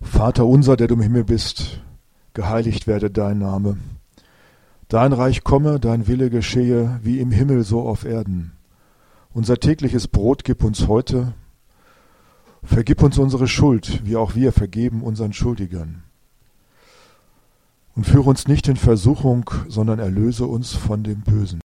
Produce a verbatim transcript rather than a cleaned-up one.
Vater unser, der du im Himmel bist, geheiligt werde dein Name. Dein Reich komme, dein Wille geschehe, wie im Himmel so auf Erden. Unser tägliches Brot gib uns heute. Vergib uns unsere Schuld, wie auch wir vergeben unseren Schuldigern. Und führe uns nicht in Versuchung, sondern erlöse uns von dem Bösen.